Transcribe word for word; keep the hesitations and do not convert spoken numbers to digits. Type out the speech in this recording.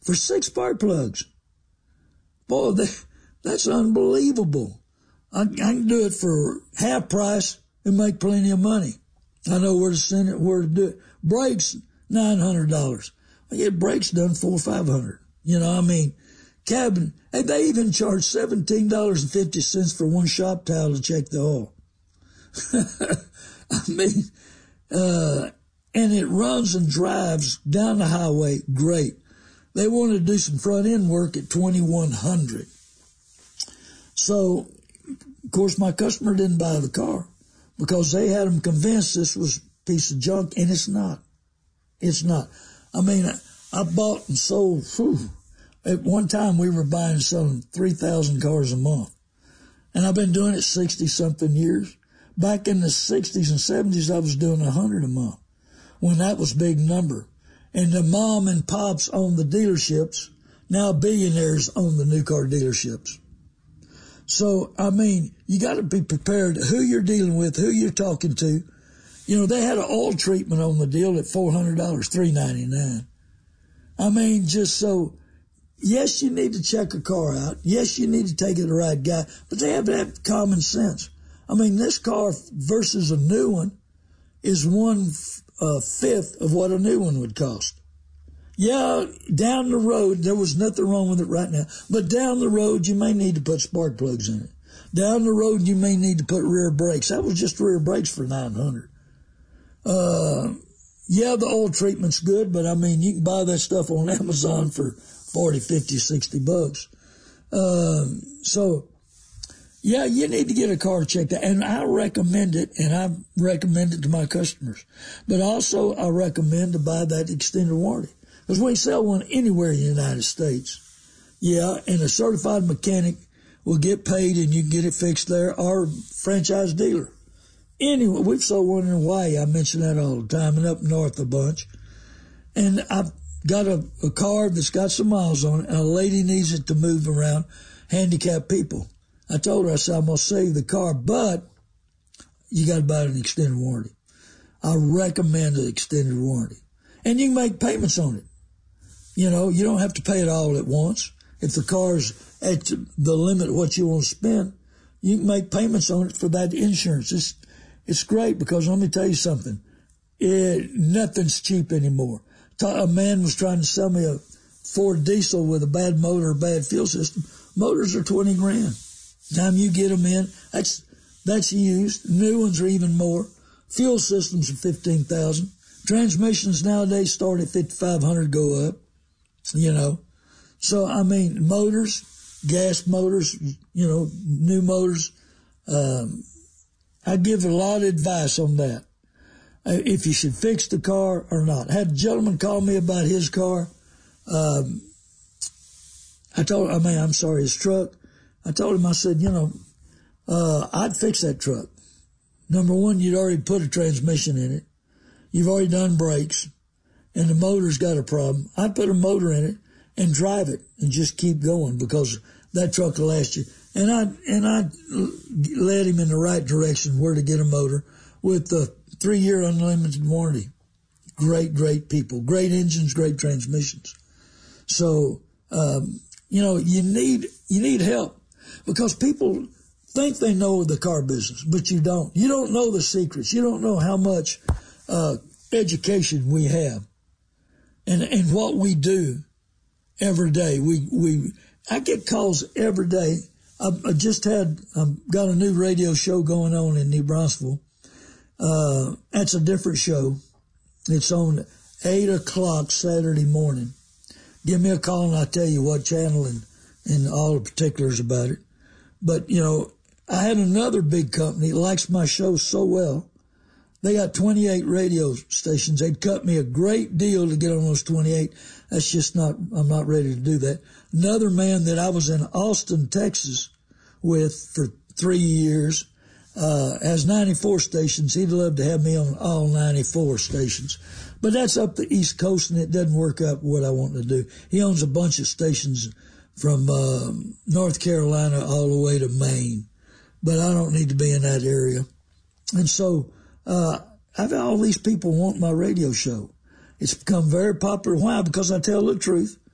for six spark plugs. Boy, that, that's unbelievable. I, I can do it for half price and make plenty of money. I know where to send it, where to do it. Brakes, nine hundred dollars. I get brakes done for four or five hundred. You know, I mean, cabin, hey, they even charge seventeen dollars and fifty cents for one shop towel to check the oil. I mean, uh, and it runs and drives down the highway great. They wanted to do some front end work at twenty-one hundred. So, of course, my customer didn't buy the car because they had them convinced this was a piece of junk, and it's not. It's not. I mean, I, I bought and sold, whew, at one time we were buying and selling three thousand cars a month. And I've been doing it sixty-something years. Back in the sixties and seventies, I was doing one hundred a month when that was a big number. And the mom and pops owned the dealerships. Now billionaires own the new car dealerships. So, I mean, you got to be prepared who you're dealing with, who you're talking to. You know, they had an oil treatment on the deal at four hundred dollars, three ninety-nine. I mean, just so, yes, you need to check a car out. Yes, you need to take it to the right guy, but they have to have common sense. I mean, this car versus a new one is one uh, fifth of what a new one would cost. Yeah, down the road, there was nothing wrong with it right now, but down the road, you may need to put spark plugs in it. Down the road, you may need to put rear brakes. That was just rear brakes for nine hundred. Uh, yeah, the oil treatment's good, but I mean, you can buy that stuff on Amazon for forty, fifty, sixty bucks. Um, so, yeah, you need to get a car checked out, and I recommend it, and I recommend it to my customers. But also, I recommend to buy that extended warranty, because we sell one anywhere in the United States. Yeah, and a certified mechanic will get paid, and you can get it fixed there, or franchise dealer. Anyway, we've sold one in Hawaii. I mention that all the time, and up north a bunch. And I've got a, a car that's got some miles on it, and a lady needs it to move around handicapped people. I told her, I said, I'm going to save the car, but you got to buy an extended warranty. I recommend an extended warranty. And you can make payments on it. You know, you don't have to pay it all at once. If the car's at the limit of what you want to spend, you can make payments on it for that insurance. It's, it's great because let me tell you something. It, nothing's cheap anymore. A man was trying to sell me a Ford diesel with a bad motor or bad fuel system. Motors are twenty grand. Time you get them in, that's, that's used. New ones are even more. Fuel systems are fifteen thousand. Transmissions nowadays start at fifty-five hundred, go up, you know. So, I mean, motors, gas motors, you know, new motors, um, I give a lot of advice on that. If you should fix the car or not. I had a gentleman call me about his car. Um, I told, I mean, I'm sorry, his truck. I told him, I said, you know, uh, I'd fix that truck. Number one, you'd already put a transmission in it. You've already done brakes, and the motor's got a problem. I'd put a motor in it and drive it and just keep going because that truck will last you. And I and I led him in the right direction where to get a motor with the three-year unlimited warranty. Great, great people. Great engines, great transmissions. So, um, you know, you need you need help because people think they know the car business, but you don't. You don't know the secrets. You don't know how much uh education we have and and what we do every day. We we I get calls every day. I, I just had I've got a new radio show going on in New Braunfels. Uh, that's a different show. It's on eight o'clock Saturday morning. Give me a call and I'll tell you what channel and and all the particulars about it. But you know, I had another big company that likes my show so well. They got twenty-eight radio stations. They'd cut me a great deal to get on those twenty-eight. That's just not, I'm not ready to do that. Another man that I was in Austin, Texas with for three years, uh, has ninety-four stations. He'd love to have me on all ninety-four stations. But that's up the East Coast and it doesn't work out what I want to do. He owns a bunch of stations from, uh, North Carolina all the way to Maine. But I don't need to be in that area. And so, Uh, I've all these people want my radio show. It's become very popular. Why? Because I tell the truth.